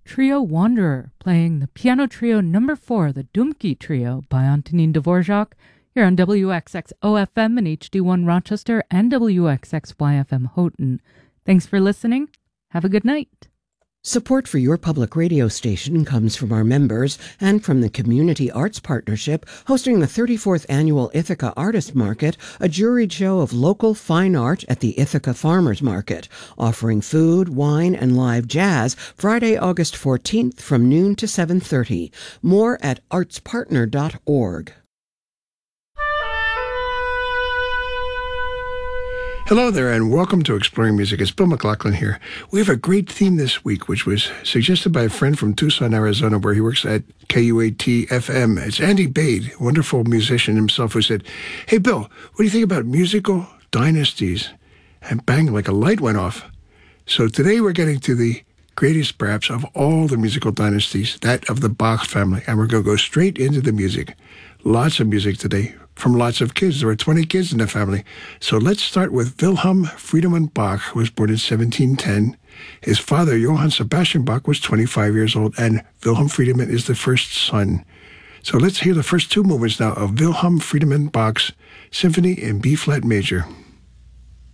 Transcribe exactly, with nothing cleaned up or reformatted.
Trio Wanderer, playing the piano trio number four, the Dumki Trio by Antonin Dvorak, here on W X X O F M and H D one Rochester and W X X Y F M Houghton. Thanks for listening. Have a good night. Support for your public radio station comes from our members and from the Community Arts Partnership, hosting the thirty-fourth Annual Ithaca Artist Market, a juried show of local fine art at the Ithaca Farmers Market, offering food, wine, and live jazz Friday, August fourteenth from noon to seven thirty. More at arts partner dot org. Hello there, and welcome to Exploring Music. It's Bill McLaughlin here. We have a great theme this week, which was suggested by a friend from Tucson, Arizona, where he works at K U A T F M. It's Andy Bade, wonderful musician himself, who said, "Hey, Bill, what do you think about musical dynasties?" And bang, like a light went off. So today we're getting to the greatest, perhaps, of all the musical dynasties, that of the Bach family. And we're going to go straight into the music. Lots of music today from lots of kids. There were twenty kids in the family. So let's start with Wilhelm Friedemann Bach, who was born in seventeen ten. His father, Johann Sebastian Bach, was twenty-five years old, and Wilhelm Friedemann is the first son. So let's hear the first two movements now of Wilhelm Friedemann Bach's Symphony in B-flat major.